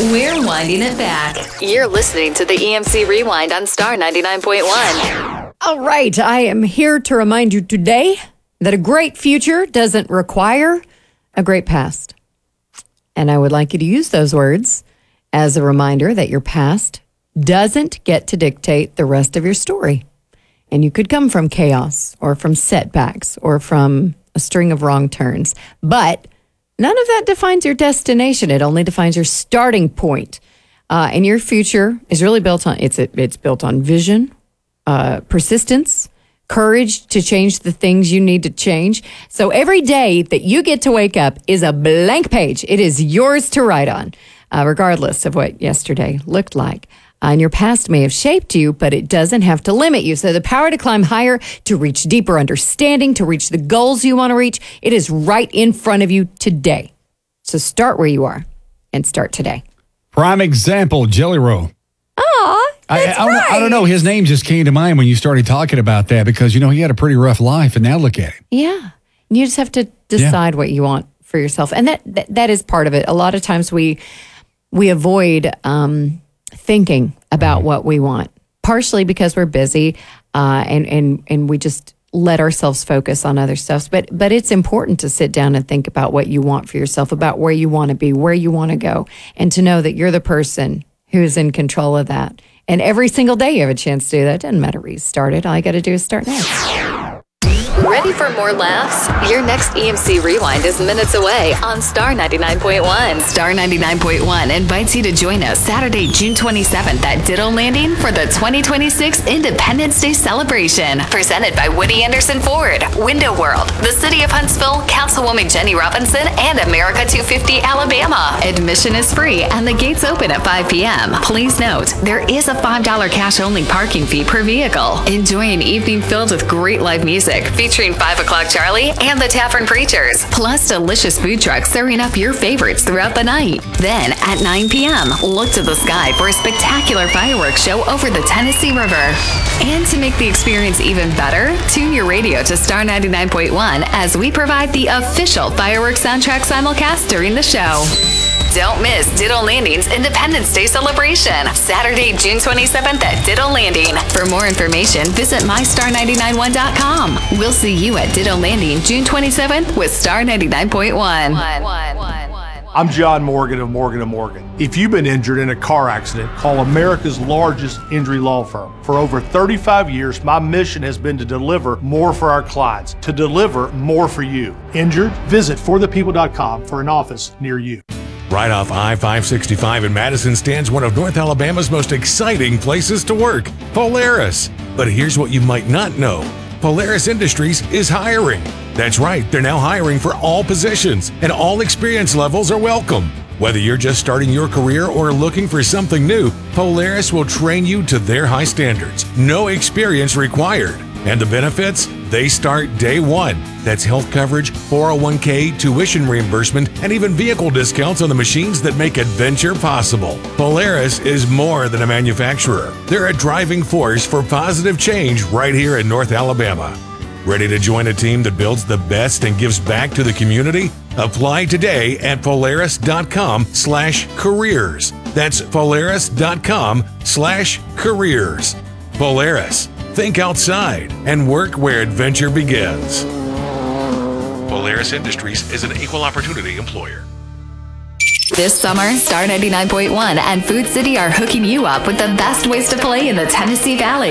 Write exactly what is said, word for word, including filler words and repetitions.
We're winding it back. You're listening to the E M C Rewind on Star ninety-nine point one. All right, I am here to remind you today that a great future doesn't require a great past. And I would like you to use those words as a reminder that your past doesn't get to dictate the rest of your story. And you could come from chaos or from setbacks or from a string of wrong turns. But none of that defines your destination. It only defines your starting point. Uh, and your future is really built on, it's it's built on vision, uh, persistence, courage to change the things you need to change. So every day that you get to wake up is a blank page. It is yours to write on, uh, regardless of what yesterday looked like. Uh, and your past may have shaped you, but it doesn't have to limit you. So the power to climb higher, to reach deeper understanding, to reach the goals you want to reach, it is right in front of you today. So start where you are and start today. Prime example, Jelly Roll. Aw, that's I, I, right. don't, I don't know. His name just came to mind when you started talking about that because, you know, he had a pretty rough life, and now look at him. Yeah. You just have to decide yeah. what you want for yourself. And that, that that is part of it. A lot of times we we avoid um, thinking about mm-hmm. what we want, partially because we're busy uh, and, and, and we just let ourselves focus on other stuff. But, but it's important to sit down and think about what you want for yourself, about where you want to be, where you want to go, and to know that you're the person who's in control of that. And every single day you have a chance to do that. It doesn't matter where you started. All you got to do is start now. Ready for more laughs? Your next E M C Rewind is minutes away on Star ninety-nine point one. Star ninety-nine point one invites you to join us Saturday, June twenty-seventh at Ditto Landing for the twenty twenty-six Independence Day celebration. Presented by Woody Anderson Ford, Window World, the City of Huntsville, Councilwoman Jenny Robinson, and America two fifty Alabama. Admission is free and the gates open at five p.m. Please note, there is a five dollars cash-only parking fee per vehicle. Enjoy an evening filled with great live music featuring five o'clock Charlie and the Tavern Preachers, plus delicious food trucks serving up your favorites throughout the night. Then at nine p.m., look to the sky for a spectacular fireworks show over the Tennessee River. And to make the experience even better, tune your radio to Star ninety-nine point one as we provide the official fireworks soundtrack simulcast during the show. Don't miss Ditto Landing's Independence Day celebration, Saturday, June twenty-seventh at Ditto Landing. For more information, visit my star nine nine one dot com. We'll see you at Ditto Landing, June twenty-seventh with Star ninety-nine point one. I'm John Morgan of Morgan and Morgan. If you've been injured in a car accident, call America's largest injury law firm. For over thirty-five years, my mission has been to deliver more for our clients, to deliver more for you. Injured? Visit for the people dot com for an office near you. Right off I five sixty-five in Madison stands one of North Alabama's most exciting places to work, Polaris. But here's what you might not know. Polaris Industries is hiring. That's right, they're now hiring for all positions, and all experience levels are welcome. Whether you're just starting your career or looking for something new, Polaris will train you to their high standards. No experience required. And the benefits? They start day one. That's health coverage, four oh one k, tuition reimbursement, and even vehicle discounts on the machines that make adventure possible. Polaris is more than a manufacturer. They're a driving force for positive change right here in North Alabama. Ready to join a team that builds the best and gives back to the community? Apply today at Polaris.com slash careers. That's Polaris.com slash careers. Polaris. Think outside and work where adventure begins. Polaris Industries is an equal opportunity employer. This summer, Star ninety-nine point one and Food City are hooking you up with the best ways to play in the Tennessee Valley.